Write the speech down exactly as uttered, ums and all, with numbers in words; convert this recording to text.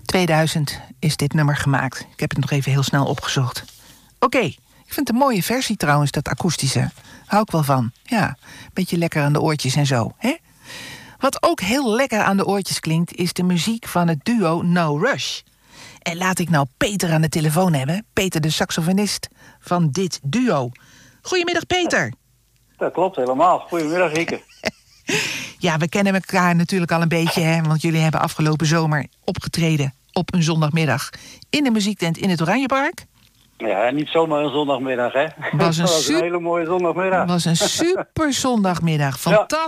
tweeduizend is dit nummer gemaakt. Ik heb het nog even heel snel opgezocht. Oké, okay. Ik vind het een mooie versie trouwens, dat akoestische. Hou ik wel van. Ja, beetje lekker aan de oortjes en zo, hè? Wat ook heel lekker aan de oortjes klinkt, is de muziek van het duo No Rush. En laat ik nou Peter aan de telefoon hebben. Peter, de saxofonist van dit duo. Goedemiddag, Peter. Dat klopt helemaal. Goedemiddag, Rieke. Ja, we kennen elkaar natuurlijk al een beetje, hè, want jullie hebben afgelopen zomer opgetreden op een zondagmiddag in de muziektent in het Oranjepark. Ja, niet zomaar een zondagmiddag, hè? Was een, was een super, hele mooie zondagmiddag. was een super zondagmiddag. Fantastisch.